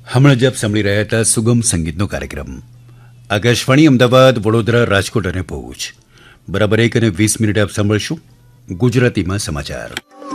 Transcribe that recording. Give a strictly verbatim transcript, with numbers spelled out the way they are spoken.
હમણાં જ આપ સાંભળી રહ્યા હતા સુગમ સંગીતનો કાર્યક્રમ. આકાશવાણી અમદાવાદ, વડોદરા, રાજકોટ અને ભુજ. બરાબર એક અને વીસ મિનિટ આપ સાંભળશું ગુજરાતીમાં સમાચાર.